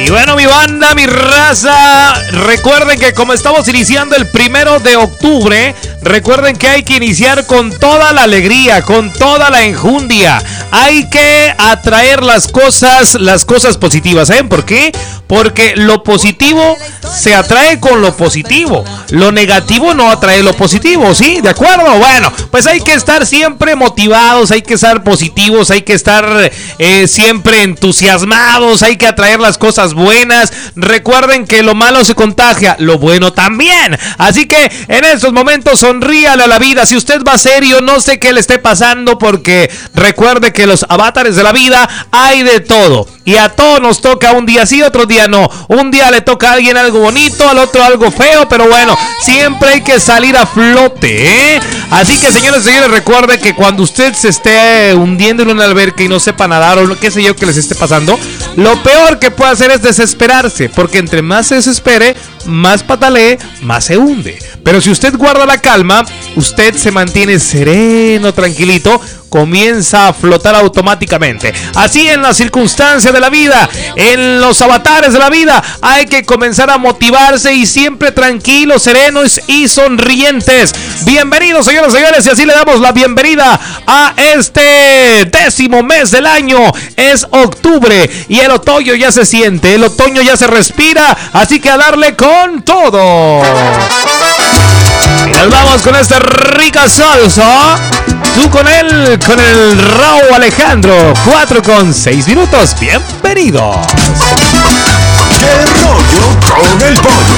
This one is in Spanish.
Y bueno, mi banda, mi raza, recuerden que como estamos iniciando el 1 de octubre, recuerden que hay que iniciar con toda la alegría, con toda la enjundia. Hay que atraer las cosas positivas. ¿Saben por qué? Porque lo positivo se atrae con lo positivo. Lo negativo no atrae lo positivo, ¿sí? ¿De acuerdo? Bueno, pues hay que estar siempre motivados, hay que estar positivos, hay que estar siempre entusiasmados, hay que atraer las cosas buenas. Recuerden que lo malo se contagia, lo bueno también. Así que en estos momentos sonríale a la vida. Si usted va serio, no sé qué le esté pasando, porque recuerde que los avatares de la vida hay de todo. Y a todos nos toca un día sí, otro día no. Un día le toca a alguien algo bonito, al otro algo feo, pero bueno, siempre hay que salir a flote, ¿eh? Así que, señores y señores, recuerde que cuando usted se esté hundiendo en una alberca y no sepa nadar o lo que sé yo que les esté pasando, lo peor que puede hacer es desesperarse, porque entre más se desespere, más patalee, más se hunde. Pero si usted guarda la calma, usted se mantiene sereno, tranquilito, comienza a flotar automáticamente. Así en las circunstancias de la vida, en los avatares de la vida, hay que comenzar a motivarse y siempre tranquilos, serenos y sonrientes. Bienvenidos, señoras y señores, y así le damos la bienvenida a este 10º mes del año. Es octubre y el otoño ya se siente, el otoño ya se respira, así que a darle con todo. Y nos vamos con esta rica salsa. Tú con el Raúl Alejandro. 4:06. Bienvenidos. ¿Qué rollo con el pollo?